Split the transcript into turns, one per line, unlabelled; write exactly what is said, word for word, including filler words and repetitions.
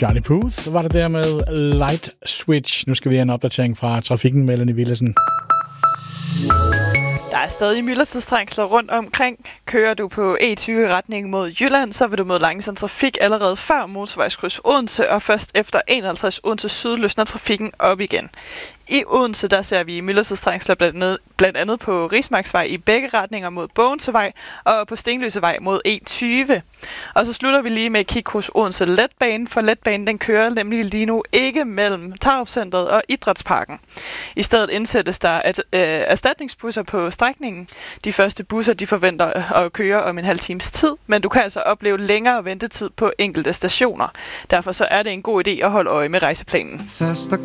Charlie Puth var det der med Light Switch. Nu skal vi have en opdatering fra trafikken, Melanie Willesen.
Der er stadig myldretidstrængsler rundt omkring. Kører du på E tyve i retning mod Jylland, så vil du møde langsom trafik allerede før motorvejskryds Odense, og først efter enoghalvtreds Odense Syd løsner trafikken op igen. I Odense, der ser vi myldretidstrængsler blandt andet, blandt andet på Rismarksvej i begge retninger mod Bogensevej og på Stenløsevej mod E tyve. Og så slutter vi lige med at kigge hos Odense Letbane, for letbanen den kører nemlig lige nu ikke mellem Tarupcentret og Idrætsparken. I stedet indsættes der at, øh, erstatningsbusser på strækningen. De første busser de forventer at køre om en halv times tid, men du kan altså opleve længere ventetid på enkelte stationer. Derfor så er det en god idé at holde øje med rejseplanen.